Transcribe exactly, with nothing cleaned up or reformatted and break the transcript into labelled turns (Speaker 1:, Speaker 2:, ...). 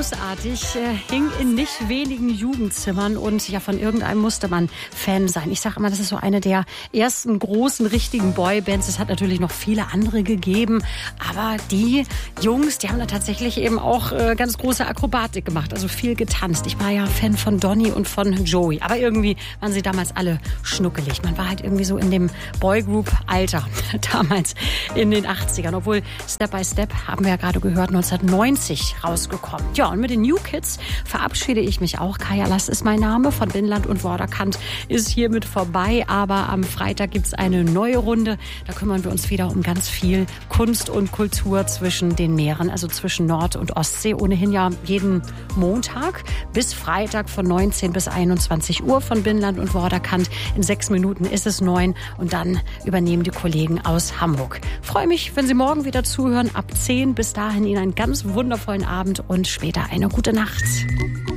Speaker 1: großartig, äh, hing in nicht wenigen Jugendzimmern und ja, von irgendeinem musste man Fan sein. Ich sage immer, das ist so eine der ersten großen, richtigen Boybands. Es hat natürlich noch viele andere gegeben, aber die Jungs, die haben da tatsächlich eben auch äh, ganz große Akrobatik gemacht, also viel getanzt. Ich war ja Fan von Donny und von Joey, aber irgendwie waren sie damals alle schnuckelig. Man war halt irgendwie so in dem Boygroup-Alter damals in den achtzigern, obwohl Step by Step, haben wir ja gerade gehört, neunzehnhundertneunzig rausgekommen. Ja, und mit den New Kids verabschiede ich mich auch. Kaya Last ist mein Name, von Binland und Vorderkant ist hiermit vorbei, aber am Freitag gibt's eine neue Runde. Da kümmern wir uns wieder um ganz viel Kunst und Kultur zwischen den Meeren, also zwischen Nord- und Ostsee. Ohnehin ja jeden Montag bis Freitag von neunzehn bis einundzwanzig Uhr von Binland und Vorderkant. In sechs Minuten ist es neun und dann übernehmen die Kollegen aus Hamburg. Freue mich, wenn Sie morgen wieder zuhören, ab zehn. Bis dahin Ihnen einen ganz wundervollen Abend und später eine gute Nacht.